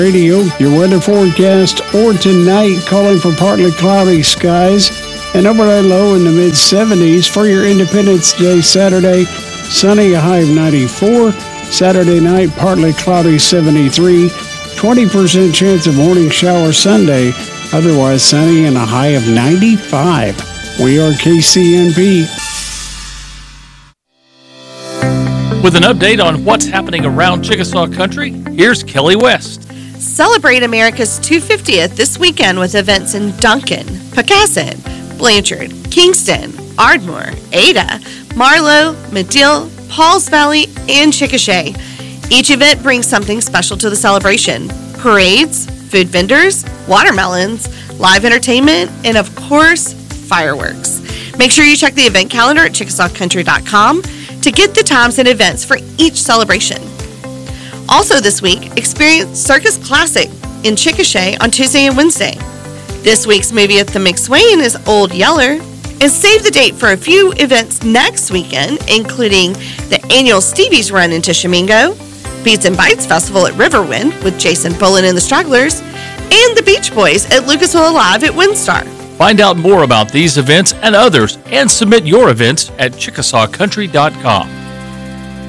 Radio, your weather forecast for tonight, calling for partly cloudy skies, an overnight low in the mid-70s. For your Independence Day Saturday, sunny, a high of 94. Saturday night, partly cloudy, 73. 20% chance of morning shower Sunday, otherwise sunny and a high of 95. We are KCNP. With an update on what's happening around Chickasaw Country, here's Kelly West. Celebrate America's 250th this weekend with events in Duncan, Pocasset, Blanchard, Kingston, Ardmore, Ada, Marlow, Medill, Pauls Valley, and Chickasha. Each event brings something special to the celebration. Parades, food vendors, watermelons, live entertainment, and of course, fireworks. Make sure you check the event calendar at ChickasawCountry.com to get the times and events for each celebration. Also this week, experience Circus Classic in Chickasha on Tuesday and Wednesday. This week's movie at the McSwain is Old Yeller. And save the date for a few events next weekend, including the annual Stevie's Run in Tishomingo, Beats and Bites Festival at Riverwind with Jason Bullen and the Stragglers, and the Beach Boys at Lucasville Live at Windstar. Find out more about these events and others and submit your events at ChickasawCountry.com.